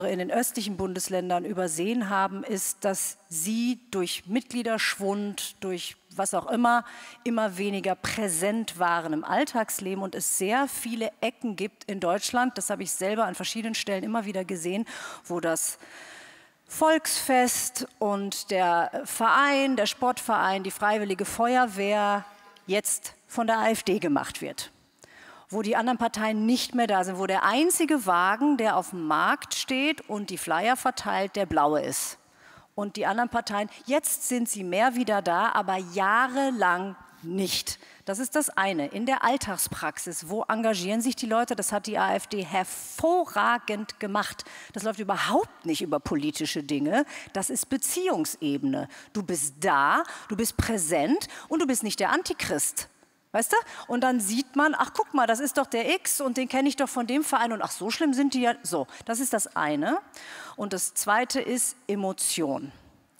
in den östlichen Bundesländern übersehen haben, ist, dass sie durch Mitgliederschwund, durch was auch immer weniger präsent waren im Alltagsleben und es sehr viele Ecken gibt in Deutschland, das habe ich selber an verschiedenen Stellen immer wieder gesehen, wo das Volksfest und der Verein, der Sportverein, die Freiwillige Feuerwehr jetzt von der AfD gemacht wird. Wo die anderen Parteien nicht mehr da sind, wo der einzige Wagen, der auf dem Markt steht und die Flyer verteilt, der blaue ist. Und die anderen Parteien, jetzt sind sie mehr wieder da, aber jahrelang nicht. Das ist das eine. In der Alltagspraxis, wo engagieren sich die Leute? Das hat die AfD hervorragend gemacht. Das läuft überhaupt nicht über politische Dinge. Das ist Beziehungsebene. Du bist da, du bist präsent und du bist nicht der Antichrist. Weißt du? Und dann sieht man, ach guck mal, das ist doch der X und den kenne ich doch von dem Verein und ach so schlimm sind die ja. So, das ist das eine. Und das zweite ist Emotion.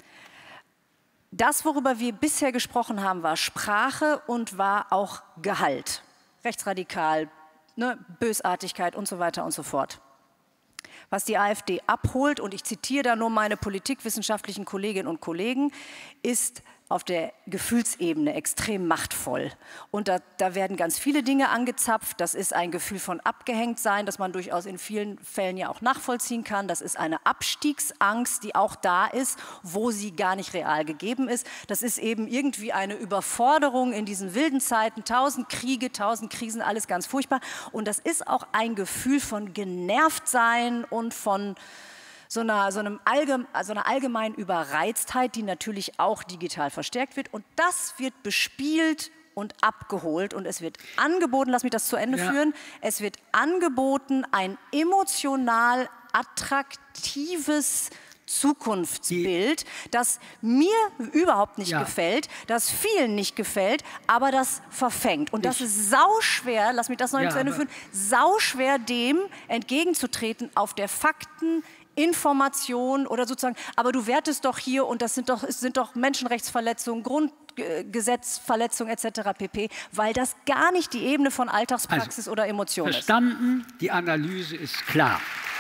Das, worüber wir bisher gesprochen haben, war Sprache und war auch Gehalt. Rechtsradikal, ne, Bösartigkeit und so weiter und so fort. Was die AfD abholt, und ich zitiere da nur meine politikwissenschaftlichen Kolleginnen und Kollegen, ist auf der Gefühlsebene extrem machtvoll. Und da werden ganz viele Dinge angezapft. Das ist ein Gefühl von Abgehängtsein, das man durchaus in vielen Fällen ja auch nachvollziehen kann. Das ist eine Abstiegsangst, die auch da ist, wo sie gar nicht real gegeben ist. Das ist eben irgendwie eine Überforderung in diesen wilden Zeiten. 1000 Kriege, 1000 Krisen, alles ganz furchtbar. Und das ist auch ein Gefühl von Genervtsein und von so einer allgemeinen Überreiztheit, die natürlich auch digital verstärkt wird. Und das wird bespielt und abgeholt. Und es wird angeboten, lass mich das zu Ende führen, es wird angeboten, ein emotional attraktives Zukunftsbild, das mir überhaupt nicht gefällt, das vielen nicht gefällt, aber das verfängt. Und das ist sauschwer, lass mich das noch zu Ende führen, sauschwer dem entgegenzutreten auf der Fakten, Information oder sozusagen, aber du wertest doch hier und das sind doch Menschenrechtsverletzungen, Grundgesetzverletzungen etc. pp., weil das gar nicht die Ebene von Alltagspraxis oder Emotion ist. Verstanden, die Analyse ist klar.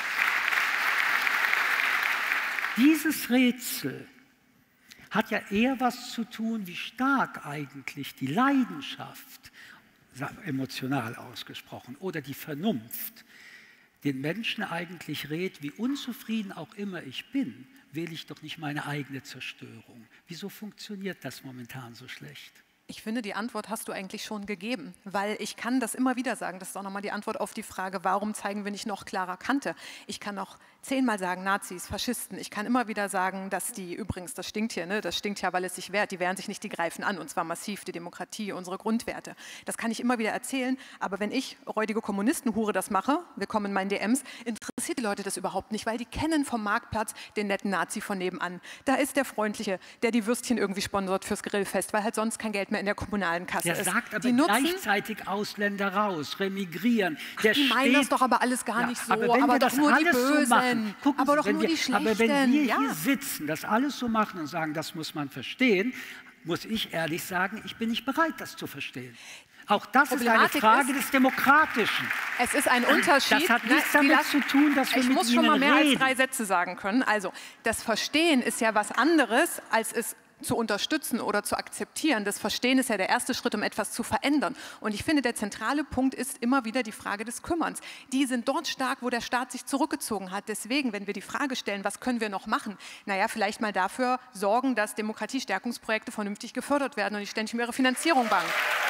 Dieses Rätsel hat ja eher was zu tun, wie stark eigentlich die Leidenschaft, emotional ausgesprochen, oder die Vernunft, den Menschen eigentlich rät, wie unzufrieden auch immer ich bin, wähle ich doch nicht meine eigene Zerstörung. Wieso funktioniert das momentan so schlecht? Ich finde, die Antwort hast du eigentlich schon gegeben, weil ich kann das immer wieder sagen. Das ist auch nochmal die Antwort auf die Frage, warum zeigen wir nicht noch klarer Kante? Ich kann auch 10-mal sagen, Nazis, Faschisten. Ich kann immer wieder sagen, dass die, übrigens, das stinkt hier, ne? Das stinkt ja, weil es sich wehrt. Die wehren sich nicht, die greifen an, und zwar massiv, die Demokratie, unsere Grundwerte. Das kann ich immer wieder erzählen, aber wenn ich, räudige Kommunistenhure, das mache, willkommen in meinen DMs, interessiert die Leute das überhaupt nicht, weil die kennen vom Marktplatz den netten Nazi von nebenan. Da ist der Freundliche, der die Würstchen irgendwie sponsort fürs Grillfest, weil halt sonst kein Geld mehr in der kommunalen Kasse ist. Der sagt aber die nutzen, gleichzeitig Ausländer raus, remigrieren. Ach, die meinen das doch aber alles gar nicht so, aber doch nur die Bösen, so machen, aber doch nur die Schlechten. Aber wenn wir hier sitzen, das alles so machen und sagen, das muss man verstehen, muss ich ehrlich sagen, ich bin nicht bereit, das zu verstehen. Auch das ist eine Frage des Demokratischen. Es ist ein Unterschied. Das hat nichts damit zu tun, dass wir mit Ihnen reden. Ich muss schon mal mehr als 3 Sätze sagen können. Also, das Verstehen ist ja was anderes, als es zu unterstützen oder zu akzeptieren. Das Verstehen ist ja der erste Schritt, um etwas zu verändern. Und ich finde, der zentrale Punkt ist immer wieder die Frage des Kümmerns. Die sind dort stark, wo der Staat sich zurückgezogen hat. Deswegen, wenn wir die Frage stellen, was können wir noch machen? Naja, vielleicht mal dafür sorgen, dass Demokratiestärkungsprojekte vernünftig gefördert werden und nicht ständig um ihre Finanzierung bangen.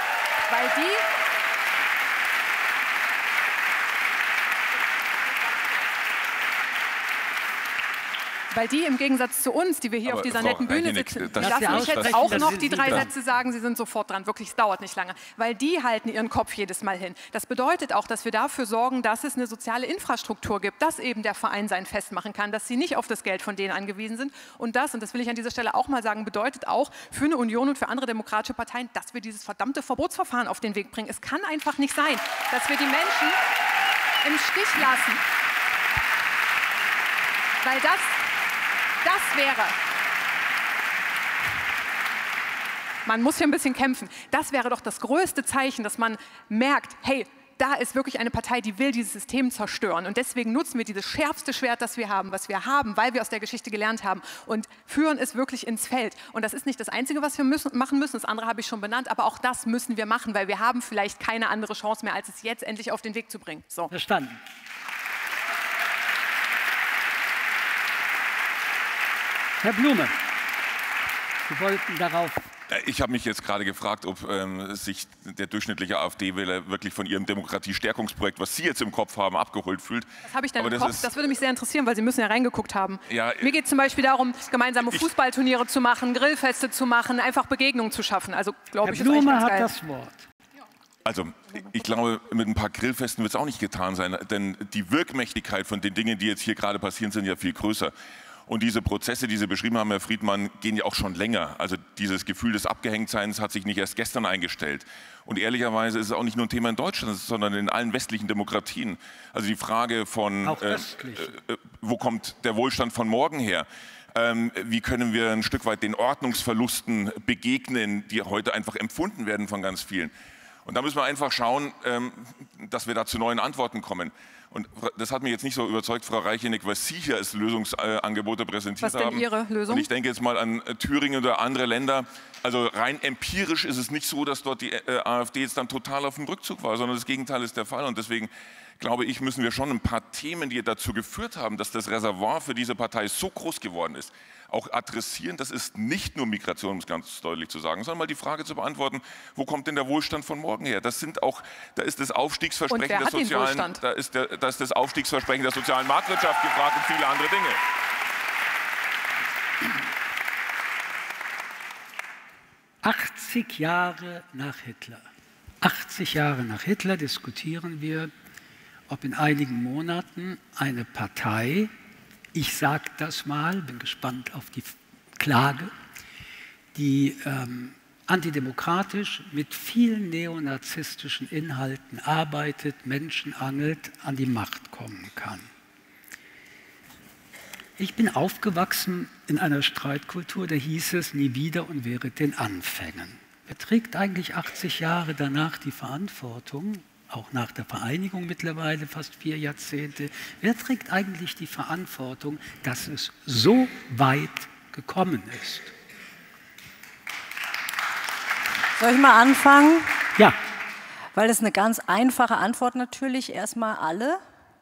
Weil die im Gegensatz zu uns, die wir hier auf dieser netten Bühne sitzen, lassen mich jetzt auch noch die 3 Sätze sagen, Sie sind sofort dran, wirklich, es dauert nicht lange, weil die halten ihren Kopf jedes Mal hin. Das bedeutet auch, dass wir dafür sorgen, dass es eine soziale Infrastruktur gibt, dass eben der Verein sein Fest machen kann, dass sie nicht auf das Geld von denen angewiesen sind. Und das will ich an dieser Stelle auch mal sagen, bedeutet auch für eine Union und für andere demokratische Parteien, dass wir dieses verdammte Verbotsverfahren auf den Weg bringen. Es kann einfach nicht sein, dass wir die Menschen im Stich lassen. Weil das wäre, man muss hier ein bisschen kämpfen, das wäre doch das größte Zeichen, dass man merkt, hey, da ist wirklich eine Partei, die will dieses System zerstören. Und deswegen nutzen wir dieses schärfste Schwert, das wir haben, weil wir aus der Geschichte gelernt haben, und führen es wirklich ins Feld. Und das ist nicht das Einzige, was wir machen müssen. Das andere habe ich schon benannt, aber auch das müssen wir machen, weil wir haben vielleicht keine andere Chance mehr, als es jetzt endlich auf den Weg zu bringen. So. Verstanden. Herr Blume, Sie wollten darauf... Ich habe mich jetzt gerade gefragt, ob sich der durchschnittliche AfD-Wähler wirklich von Ihrem Demokratiestärkungsprojekt, was Sie jetzt im Kopf haben, abgeholt fühlt. Was habe ich denn im Kopf? Das würde mich sehr interessieren, weil Sie müssen ja reingeguckt haben. Ja, Mir geht es zum Beispiel darum, gemeinsame Fußballturniere zu machen, Grillfeste zu machen, einfach Begegnungen zu schaffen. Also, glaube ich, Herr Blume ist hat geil. das Wort. Also, ich glaube, mit ein paar Grillfesten wird es auch nicht getan sein, denn die Wirkmächtigkeit von den Dingen, die jetzt hier gerade passieren, sind ja viel größer. Und diese Prozesse, die Sie beschrieben haben, Herr Friedmann, gehen ja auch schon länger. Also dieses Gefühl des Abgehängtseins hat sich nicht erst gestern eingestellt. Und ehrlicherweise ist es auch nicht nur ein Thema in Deutschland, sondern in allen westlichen Demokratien. Also die Frage von, wo kommt der Wohlstand von morgen her? Wie können wir ein Stück weit den Ordnungsverlusten begegnen, die heute einfach empfunden werden von ganz vielen? Und da müssen wir einfach schauen, dass wir da zu neuen Antworten kommen. Und das hat mich jetzt nicht so überzeugt, Frau Reicheneck, was Sie hier als Lösungsangebote präsentiert haben. Was denn Ihre Lösung? Und ich denke jetzt mal an Thüringen oder andere Länder. Also rein empirisch ist es nicht so, dass dort die AfD jetzt dann total auf dem Rückzug war, sondern das Gegenteil ist der Fall. Und deswegen glaube ich, müssen wir schon ein paar Themen, die dazu geführt haben, dass das Reservoir für diese Partei so groß geworden ist, auch adressieren. Das ist nicht nur Migration, um es ganz deutlich zu sagen, sondern mal die Frage zu beantworten, wo kommt denn der Wohlstand von morgen her? Das sind auch, da ist das Aufstiegsversprechen der sozialen, da ist das Aufstiegsversprechen der sozialen Marktwirtschaft gefragt und viele andere Dinge. 80 Jahre nach Hitler. 80 Jahre nach Hitler diskutieren wir, ob in einigen Monaten eine Partei, ich sage das mal, bin gespannt auf die Klage, die antidemokratisch mit vielen neonazistischen Inhalten arbeitet, Menschen angelt, an die Macht kommen kann. Ich bin aufgewachsen in einer Streitkultur, da hieß es nie wieder und während den Anfängen. Wer trägt eigentlich 80 Jahre danach die Verantwortung, auch nach der Vereinigung mittlerweile, fast 4 Jahrzehnte, wer trägt eigentlich die Verantwortung, dass es so weit gekommen ist? Soll ich mal anfangen? Ja. Weil das eine ganz einfache Antwort natürlich, erstmal alle.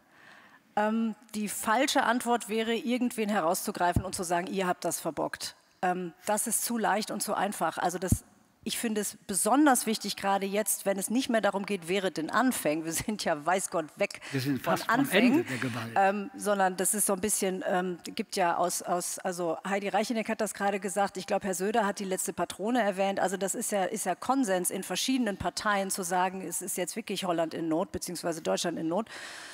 Die falsche Antwort wäre, irgendwen herauszugreifen und zu sagen, ihr habt das verbockt. Das ist zu leicht und zu einfach. Also ich finde es besonders wichtig, gerade jetzt, wenn es nicht mehr darum geht, während den Anfängen, wir sind ja, weiß Gott, weg wir sind von fast Anfängen, vom Ende der Gewalt. Sondern das ist so ein bisschen, gibt ja also Heidi Reicheneck hat das gerade gesagt, ich glaube, Herr Söder hat die letzte Patrone erwähnt, also das ist ja Konsens in verschiedenen Parteien zu sagen, es ist jetzt wirklich Holland in Not, beziehungsweise Deutschland in Not.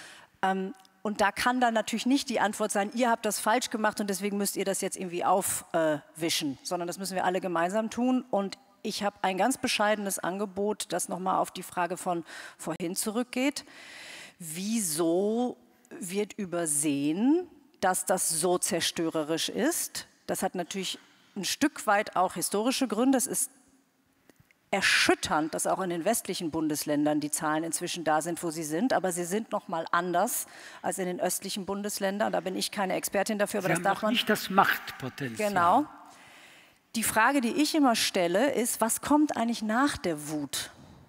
Und da kann dann natürlich nicht die Antwort sein, ihr habt das falsch gemacht und deswegen müsst ihr das jetzt irgendwie aufwischen, sondern das müssen wir alle gemeinsam tun. Und ich habe ein ganz bescheidenes Angebot, das nochmal auf die Frage von vorhin zurückgeht. Wieso wird übersehen, dass das so zerstörerisch ist? Das hat natürlich ein Stück weit auch historische Gründe. Es ist erschütternd, dass auch in den westlichen Bundesländern die Zahlen inzwischen da sind, wo sie sind. Aber sie sind noch mal anders als in den östlichen Bundesländern. Da bin ich keine Expertin dafür, aber Sie das darf man nicht das Machtpotenzial. Genau. Die Frage, die ich immer stelle, ist, was kommt eigentlich nach der Wut?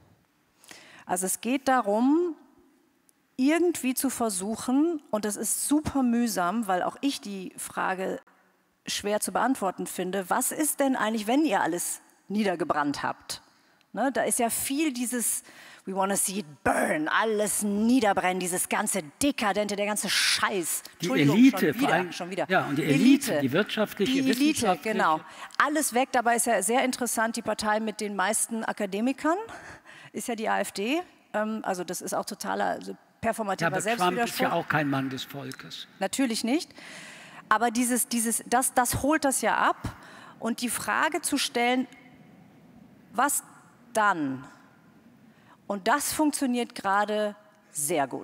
Also es geht darum, irgendwie zu versuchen, und das ist super mühsam, weil auch ich die Frage schwer zu beantworten finde, was ist denn eigentlich, wenn ihr alles niedergebrannt habt? Ne, da ist ja viel dieses we want to see it burn, alles niederbrennen, dieses ganze Dekadente, der ganze Scheiß. Die Elite, schon wieder. Ja, und die Elite, die wirtschaftliche, die Elite, wissenschaftliche. genau. Alles weg, dabei ist ja sehr interessant, die Partei mit den meisten Akademikern ist ja die AfD. Also das ist auch totaler performativer Selbstwiderspruch. Trump ist ja auch kein Mann des Volkes. Natürlich nicht. Aber das holt das ja ab. Und die Frage zu stellen, was dann? Und das funktioniert gerade sehr gut.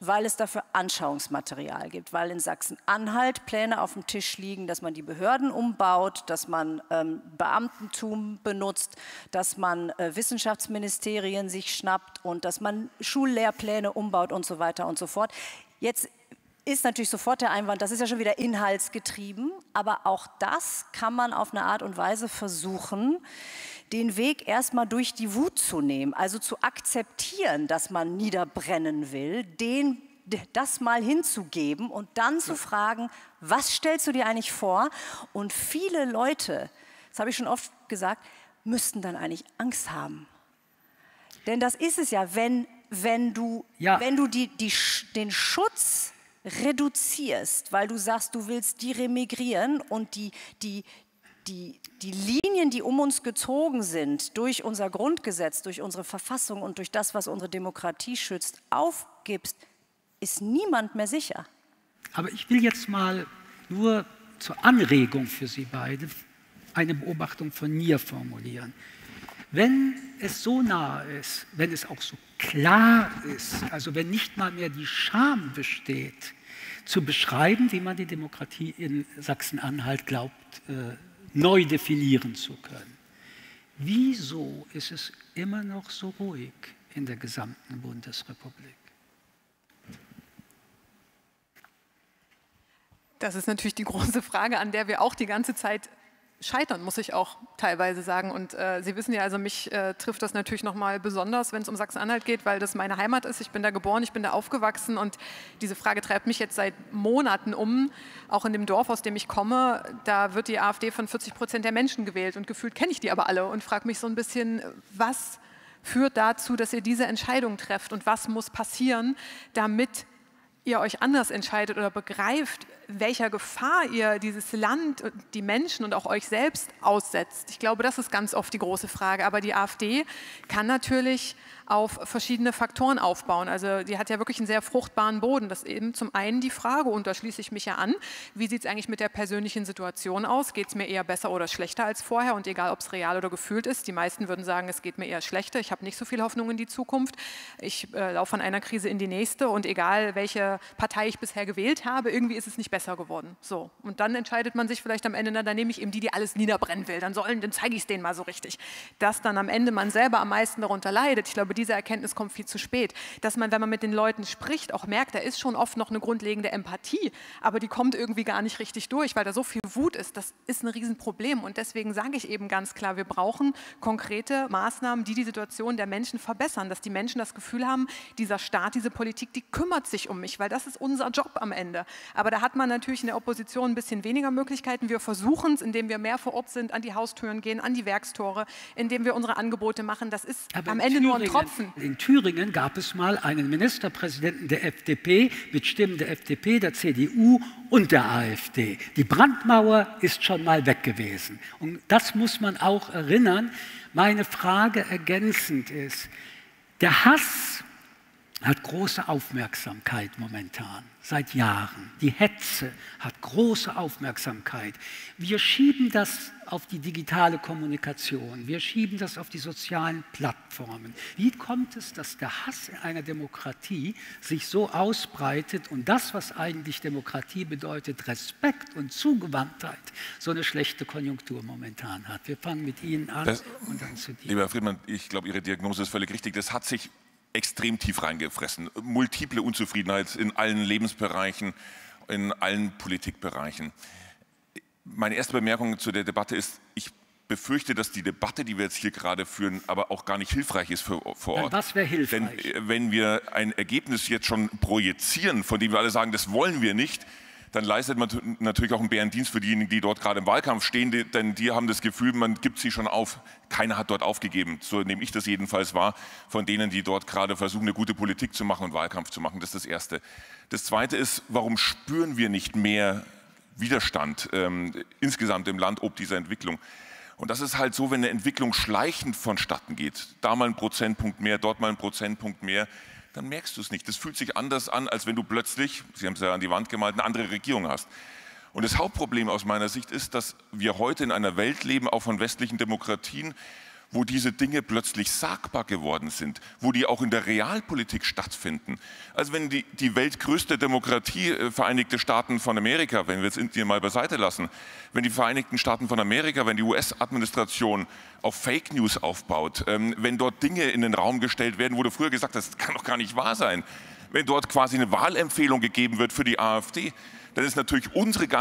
weil es dafür Anschauungsmaterial gibt, weil in Sachsen-Anhalt Pläne auf dem Tisch liegen, dass man die Behörden umbaut, dass man Beamtentum benutzt, dass man Wissenschaftsministerien sich schnappt und dass man Schullehrpläne umbaut und so weiter und so fort. Jetzt ist natürlich sofort der Einwand, das ist ja schon wieder inhaltsgetrieben, aber auch das kann man auf eine Art und Weise versuchen, den Weg erstmal durch die Wut zu nehmen, also zu akzeptieren, dass man niederbrennen will, das mal hinzugeben und dann zu fragen, was stellst du dir eigentlich vor? Und viele Leute, das habe ich schon oft gesagt, müssten dann eigentlich Angst haben. Denn das ist es ja, wenn du den Schutz reduzierst, weil du sagst, du willst die remigrieren und die Linien, die um uns gezogen sind, durch unser Grundgesetz, durch unsere Verfassung und durch das, was unsere Demokratie schützt, aufgibst, ist niemand mehr sicher. Aber ich will jetzt mal nur zur Anregung für Sie beide eine Beobachtung von mir formulieren. Wenn es so nahe ist, wenn es auch so klar ist, also wenn nicht mal mehr die Scham besteht, zu beschreiben, wie man die Demokratie in Sachsen-Anhalt glaubt, neu definieren zu können. Wieso ist es immer noch so ruhig in der gesamten Bundesrepublik? Das ist natürlich die große Frage, an der wir auch die ganze Zeit scheitern, muss ich auch teilweise sagen. Und Sie wissen ja, also mich trifft das natürlich nochmal besonders, wenn es um Sachsen-Anhalt geht, weil das meine Heimat ist. Ich bin da geboren, ich bin da aufgewachsen und diese Frage treibt mich jetzt seit Monaten um. Auch in dem Dorf, aus dem ich komme, da wird die AfD von 40% der Menschen gewählt und gefühlt kenne ich die aber alle und frage mich so ein bisschen, was führt dazu, dass ihr diese Entscheidung trefft und was muss passieren, damit ihr euch anders entscheidet oder begreift, welcher Gefahr ihr dieses Land, die Menschen und auch euch selbst aussetzt. Ich glaube, das ist ganz oft die große Frage. Aber die AfD kann natürlich auf verschiedene Faktoren aufbauen. Also die hat ja wirklich einen sehr fruchtbaren Boden. Das ist eben zum einen die Frage, und da schließe ich mich ja an, wie sieht es eigentlich mit der persönlichen Situation aus? Geht es mir eher besser oder schlechter als vorher? Und egal, ob es real oder gefühlt ist, die meisten würden sagen, es geht mir eher schlechter. Ich habe nicht so viel Hoffnung in die Zukunft. Ich laufe von einer Krise in die nächste und egal, welche Partei ich bisher gewählt habe, irgendwie ist es nicht besser geworden. So. Und dann entscheidet man sich vielleicht am Ende, na, dann nehme ich eben die alles niederbrennen will. Dann zeige ich es denen mal so richtig. Dass dann am Ende man selber am meisten darunter leidet. Ich glaube, diese Erkenntnis kommt viel zu spät. Dass man, wenn man mit den Leuten spricht, auch merkt, da ist schon oft noch eine grundlegende Empathie, aber die kommt irgendwie gar nicht richtig durch, weil da so viel Wut ist. Das ist ein Riesenproblem. Und deswegen sage ich eben ganz klar, wir brauchen konkrete Maßnahmen, die die Situation der Menschen verbessern. Dass die Menschen das Gefühl haben, dieser Staat, diese Politik, die kümmert sich um mich, weil das ist unser Job am Ende. Aber da hat man natürlich in der Opposition ein bisschen weniger Möglichkeiten. Wir versuchen es, indem wir mehr vor Ort sind, an die Haustüren gehen, an die Werkstore, indem wir unsere Angebote machen. Das ist am Ende nur ein Tropfen. In Thüringen gab es mal einen Ministerpräsidenten der FDP mit Stimmen der FDP, der CDU und der AfD. Die Brandmauer ist schon mal weg gewesen. Und das muss man auch erinnern. Meine Frage ergänzend ist, der Hass hat große Aufmerksamkeit momentan, seit Jahren. Die Hetze hat große Aufmerksamkeit. Wir schieben das auf die digitale Kommunikation, wir schieben das auf die sozialen Plattformen. Wie kommt es, dass der Hass in einer Demokratie sich so ausbreitet und das, was eigentlich Demokratie bedeutet, Respekt und Zugewandtheit, so eine schlechte Konjunktur momentan hat? Wir fangen mit Ihnen an und dann zu dir. Lieber Herr Friedmann, ich glaube, Ihre Diagnose ist völlig richtig. Das hat sich extrem tief reingefressen. Multiple Unzufriedenheit in allen Lebensbereichen, in allen Politikbereichen. Meine erste Bemerkung zu der Debatte ist, ich befürchte, dass die Debatte, die wir jetzt hier gerade führen, aber auch gar nicht hilfreich ist vor Ort. Was wäre hilfreich? Denn wenn wir ein Ergebnis jetzt schon projizieren, von dem wir alle sagen, das wollen wir nicht, dann leistet man natürlich auch einen Bärendienst für diejenigen, die dort gerade im Wahlkampf stehen, denn die haben das Gefühl, man gibt sie schon auf. Keiner hat dort aufgegeben, so nehme ich das jedenfalls wahr, von denen, die dort gerade versuchen, eine gute Politik zu machen und Wahlkampf zu machen. Das ist das Erste. Das Zweite ist, warum spüren wir nicht mehr Widerstand insgesamt im Land ob dieser Entwicklung? Und das ist halt so, wenn eine Entwicklung schleichend vonstatten geht, da mal ein Prozentpunkt mehr, dort mal ein Prozentpunkt mehr, dann merkst du es nicht. Das fühlt sich anders an, als wenn du plötzlich, Sie haben es ja an die Wand gemalt, eine andere Regierung hast. Und das Hauptproblem aus meiner Sicht ist, dass wir heute in einer Welt leben, auch von westlichen Demokratien, wo diese Dinge plötzlich sagbar geworden sind, wo die auch in der Realpolitik stattfinden. Also wenn die weltgrößte Demokratie, Vereinigte Staaten von Amerika, wenn wir jetzt Indien mal beiseite lassen, wenn die Vereinigten Staaten von Amerika, wenn die US-Administration auf Fake News aufbaut, wenn dort Dinge in den Raum gestellt werden, wo du früher gesagt hast, das kann doch gar nicht wahr sein, wenn dort quasi eine Wahlempfehlung gegeben wird für die AfD, dann ist natürlich unsere